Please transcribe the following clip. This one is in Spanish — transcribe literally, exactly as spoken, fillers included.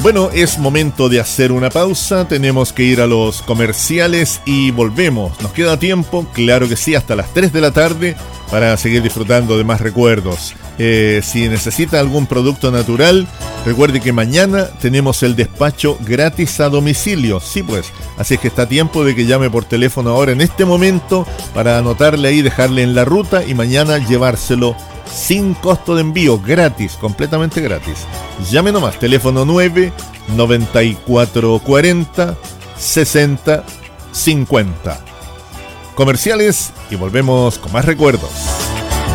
Bueno, es momento de hacer una pausa, tenemos que ir a los comerciales y volvemos. ¿Nos queda tiempo? Claro que sí, hasta las tres de la tarde para seguir disfrutando de más recuerdos. Eh, si necesita algún producto natural, recuerde que mañana tenemos el despacho gratis a domicilio. Sí, pues, así es que está a tiempo de que llame por teléfono ahora en este momento para anotarle ahí, dejarle en la ruta y mañana llevárselo sin costo de envío, gratis, completamente gratis. Llame nomás, teléfono nueve noventa y cuatro cuarenta sesenta cincuenta. Comerciales y volvemos con más recuerdos.